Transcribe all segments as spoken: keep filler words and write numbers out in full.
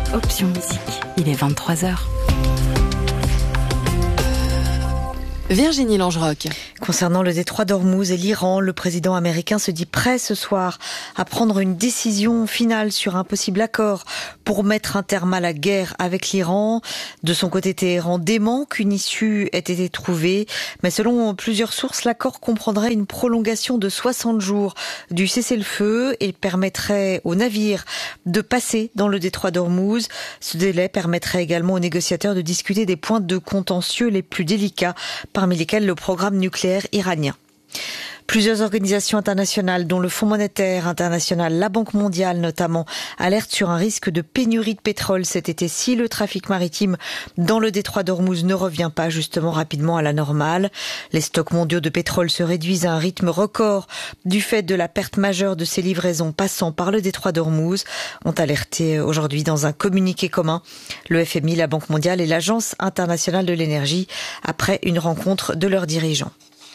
Option Musique, il est vingt-trois heures. Virginie Langerock. Concernant le détroit d'Ormuz et l'Iran, le président américain se dit prêt ce soir à prendre une décision finale sur un possible accord pour mettre un terme à la guerre avec l'Iran. De son côté, Téhéran dément qu'une issue ait été trouvée, mais selon plusieurs sources, l'accord comprendrait une prolongation de soixante jours du cessez-le-feu et permettrait aux navires de passer dans le détroit d'Ormuz. Ce délai permettrait également aux négociateurs de discuter des points de contentieux les plus délicats, parmi lesquels le programme nucléaire iranien. Plusieurs organisations internationales, dont le Fonds monétaire international, la Banque mondiale notamment, alertent sur un risque de pénurie de pétrole cet été si le trafic maritime dans le détroit d'Ormuz ne revient pas justement rapidement à la normale. Les stocks mondiaux de pétrole se réduisent à un rythme record du fait de la perte majeure de ces livraisons passant par le détroit d'Ormuz, ont alerté aujourd'hui dans un communiqué commun le F M I, la Banque mondiale et l'Agence internationale de l'énergie après une rencontre de leurs dirigeants.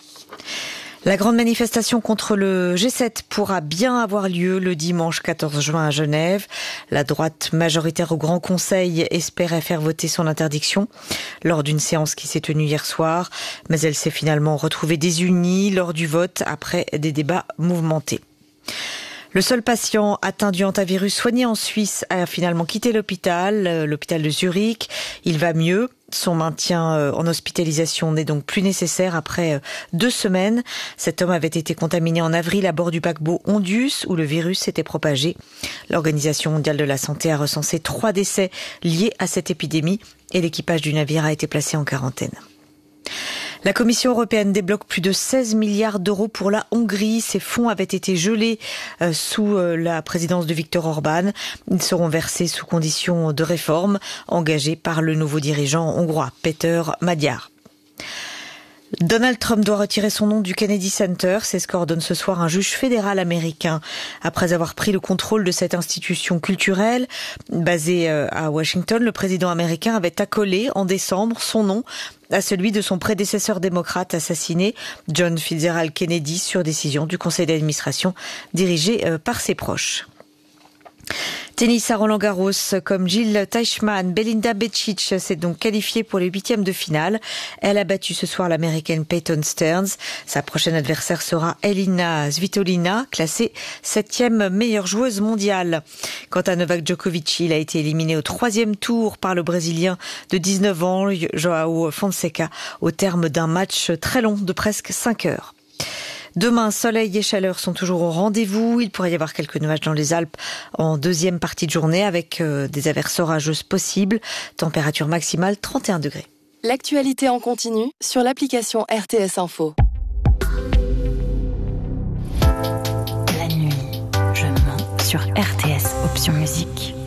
La grande manifestation contre le G sept pourra bien avoir lieu le dimanche quatorze juin à Genève. La droite majoritaire au Grand Conseil espérait faire voter son interdiction lors d'une séance qui s'est tenue hier soir, mais elle s'est finalement retrouvée désunie lors du vote après des débats mouvementés. Le seul patient atteint du hantavirus soigné en Suisse a finalement quitté l'hôpital, l'hôpital de Zurich. Il va mieux. Son maintien en hospitalisation n'est donc plus nécessaire après deux semaines. Cet homme avait été contaminé en avril à bord du paquebot Ondius où le virus s'était propagé. L'Organisation mondiale de la santé a recensé trois décès liés à cette épidémie et l'équipage du navire a été placé en quarantaine. La Commission européenne débloque plus de seize milliards d'euros pour la Hongrie. Ces fonds avaient été gelés euh, sous euh, la présidence de Viktor Orban. Ils seront versés sous conditions de réforme engagées par le nouveau dirigeant hongrois, Péter Magyar. Donald Trump doit retirer son nom du Kennedy Center. C'est ce qu'ordonne ce soir un juge fédéral américain. Après avoir pris le contrôle de cette institution culturelle basée à Washington, le président américain avait accolé en décembre son nom à celui de son prédécesseur démocrate assassiné, John Fitzgerald Kennedy, sur décision du conseil d'administration dirigé par ses proches. Tennis à Roland-Garros, comme Jil Teichmann, Belinda Bečić s'est donc qualifiée pour les huitièmes de finale. Elle a battu ce soir l'américaine Peyton Stearns. Sa prochaine adversaire sera Elina Svitolina, classée septième meilleure joueuse mondiale. Quant à Novak Djokovic, il a été éliminé au troisième tour par le Brésilien de dix-neuf ans, João Fonseca, au terme d'un match très long de presque cinq heures. Demain, soleil et chaleur sont toujours au rendez-vous. Il pourrait y avoir quelques nuages dans les Alpes en deuxième partie de journée avec euh, des averses orageuses possibles. Température maximale trente et un degrés. L'actualité en continu sur l'application R T S Info. La nuit, je mens sur R T S Option Musique.